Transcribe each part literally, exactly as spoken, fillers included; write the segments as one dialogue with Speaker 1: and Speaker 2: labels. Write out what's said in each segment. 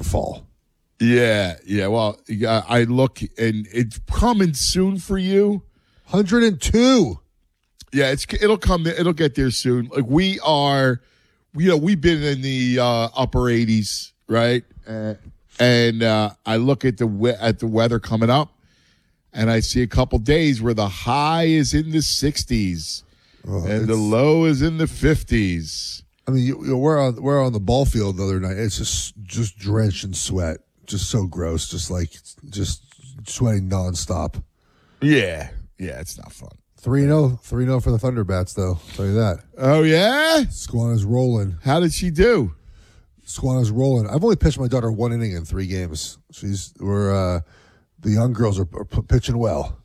Speaker 1: fall.
Speaker 2: Yeah, yeah. Well, I look, and it's coming soon for you.
Speaker 1: one hundred two.
Speaker 2: Yeah, it's it'll come. It'll get there soon. Like we are, you know, we've been in the uh, upper eighties, right? Uh, and uh, I look at the we- at the weather coming up, and I see a couple days where the high is in the sixties, oh, and the low is in the fifties.
Speaker 1: I mean, you, you, we're on we're on the ball field the other night. It's just just drenched in sweat, just so gross, just like just sweating nonstop.
Speaker 2: Yeah, yeah, it's not fun.
Speaker 1: three oh three oh for the Thunderbats, though. I'll tell you that.
Speaker 2: Oh, yeah?
Speaker 1: Squana's rolling.
Speaker 2: How did she do?
Speaker 1: Squana's rolling. I've only pitched my daughter one inning in three games. She's we're uh, the young girls are, are pitching well.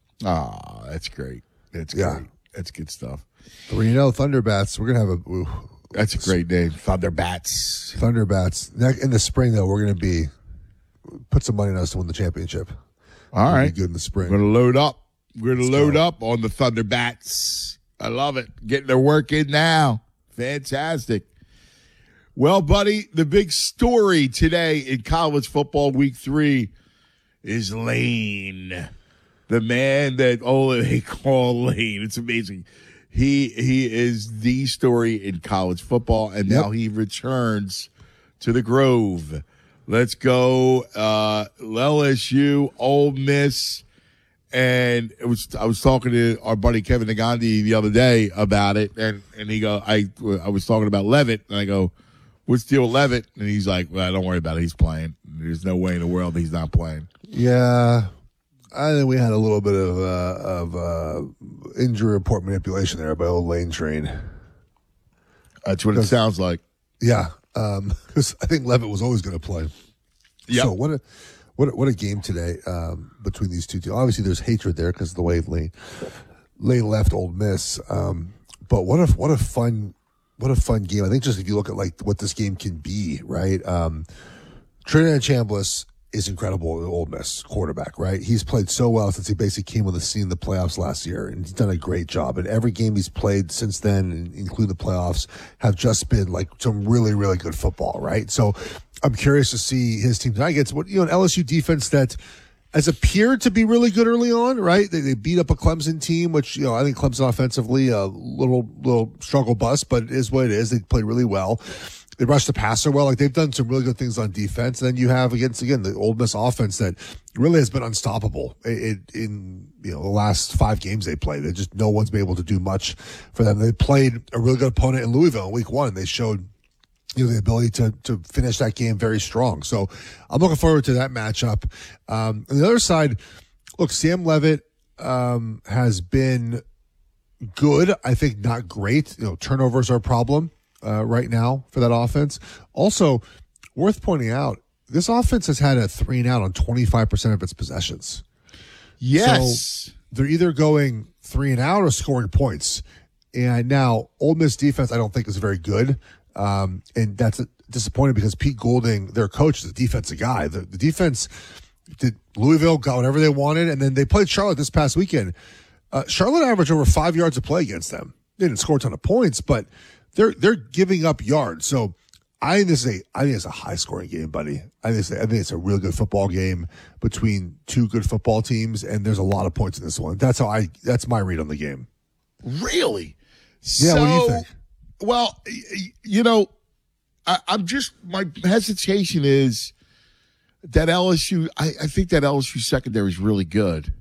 Speaker 2: Oh, that's great. That's
Speaker 1: yeah.
Speaker 2: great. That's good stuff.
Speaker 1: three oh Thunderbats. We're going to have a... Ooh,
Speaker 2: that's a great name. Thunderbats.
Speaker 1: Thunderbats. In the spring, though, we're going to be... Put some money on us to win the championship.
Speaker 2: All
Speaker 1: we'll
Speaker 2: right.
Speaker 1: Be good in the spring.
Speaker 2: We're going to load up. We're going to load
Speaker 1: go.
Speaker 2: up on the Thunderbats. I love it. Getting their work in now. Fantastic. Well, buddy, the big story today in college football week three is Lane. The man that oh they call Lane. It's amazing. He he is the story in college football, and yep. now he returns to the Grove. Let's go uh, L S U, Ole Miss. And it was, I was talking to our buddy Kevin Nagandi the other day about it, and, and he go, I, I was talking about Levitt, and I go, what's the deal with Levitt? And he's like, well, don't worry about it. He's playing. There's no way in the world he's not playing.
Speaker 1: Yeah. I think we had a little bit of, uh, of, uh, injury report manipulation there by old Lane Train.
Speaker 2: That's what it sounds like.
Speaker 1: Yeah. Um, cause I think Levitt was always going to play.
Speaker 2: Yeah.
Speaker 1: So what a, What a, what a game today um, between these two teams. Obviously, there's hatred there because of the way Lane Lane left Ole Miss. Um, but what a what a fun what a fun game. I think just if you look at like what this game can be, right? Um, Trinidad Chambliss is incredible at Ole Miss quarterback, right? He's played so well since he basically came on the scene in the playoffs last year, and he's done a great job. And every game he's played since then, including the playoffs, have just been like some really really good football, right? So I'm curious to see his team tonight against what, you know, an L S U defense that has appeared to be really good early on, right? They, they beat up a Clemson team, which, you know, I think Clemson offensively, a little, little struggle bust, but it is what it is. They played really well. They rushed the passer well. Like, they've done some really good things on defense. And then you have against, again, the Ole Miss offense that really has been unstoppable in, in, you know, the last five games they played. They just, no one's been able to do much for them. They played a really good opponent in Louisville in week one, and they showed, you know, the ability to to finish that game very strong. So I'm looking forward to that matchup. Um, on the other side, look, Sam Levitt um, has been good. I think not great. You know, turnovers are a problem uh, right now for that offense. Also, worth pointing out, this offense has had a three and out on twenty-five percent of its possessions.
Speaker 2: Yes.
Speaker 1: So they're either going three and out or scoring points. And now, Ole Miss defense, I don't think is very good. Um, and that's disappointing because Pete Goulding, their coach, is a defensive guy. The, the defense did Louisville got whatever they wanted, and then they played Charlotte this past weekend. Uh, Charlotte averaged over five yards a play against them. They didn't score a ton of points, but they're they're giving up yards. So I think this is a I think it's a high scoring game, buddy. I think it's a, I think it's a really good football game between two good football teams, and there's a lot of points in this one. That's how I that's my read on the game.
Speaker 2: Really?
Speaker 1: Yeah.
Speaker 2: So,
Speaker 1: what do you think?
Speaker 2: Well, you know, I, I'm just, my hesitation is that L S U, I, I think that L S U secondary is really good.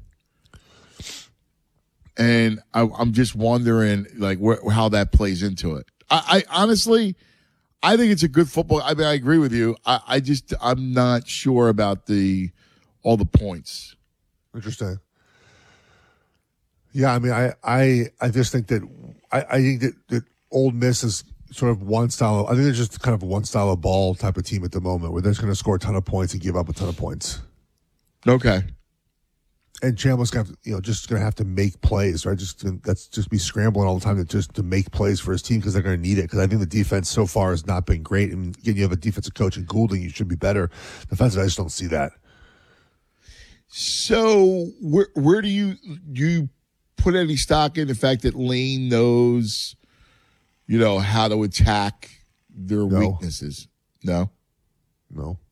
Speaker 2: And I, I'm just wondering, like, where, how that plays into it. I, I honestly, I think it's a good football. I mean, I agree with you. I, I just, I'm not sure about the, all the points.
Speaker 1: Interesting. Yeah, I mean, I, I, I just think that, I, I think that, that Ole Miss is sort of one style of, I think they're just kind of a one style of ball type of team at the moment where they're just going to score a ton of points and give up a ton of points.
Speaker 2: Okay.
Speaker 1: And Chambliss going to, you know, just going to have to make plays, right? Just to, that's just be scrambling all the time to just to make plays for his team because they're going to need it. Because I think the defense so far has not been great. And again, you have a defensive coach in Goulding, you should be better. Defensively, I just don't see that.
Speaker 2: So where where do you do you put any stock in the fact that Lane knows, you know, how to attack their
Speaker 1: No.
Speaker 2: weaknesses? No?
Speaker 1: No.